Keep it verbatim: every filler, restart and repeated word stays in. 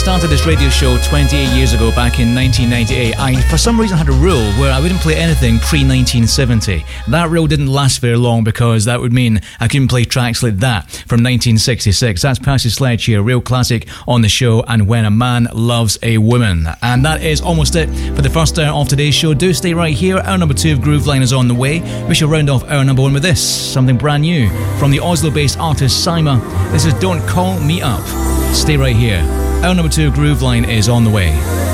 started this radio show twenty-eight years ago, back in nineteen ninety-eight, I, for some reason, had a rule where I wouldn't play anything pre nineteen seventy. That rule didn't last very long because that would mean I couldn't play tracks like that from nineteen sixty-six. That's Percy Sledge here, real classic on the show, and When a Man Loves a Woman. And that is almost it for the first hour of today's show. Do stay right here. Hour number two of Grooveline is on the way. We shall round off hour number one with this, something brand new from the Oslo-based artist Saima. This is Don't Call Me Up. Stay right here. Hour number two of Grooveline is on the way.